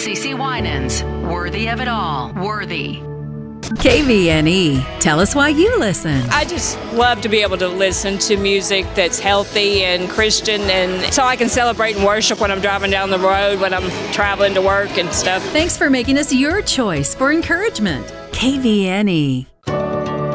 CeCe Winans, worthy of it all. Worthy. KVNE. Tell us why you listen. I just love to be able to listen to music that's healthy and Christian, and so I can celebrate and worship when I'm driving down the road, when I'm traveling to work and stuff. Thanks for making us your choice for encouragement. KVNE.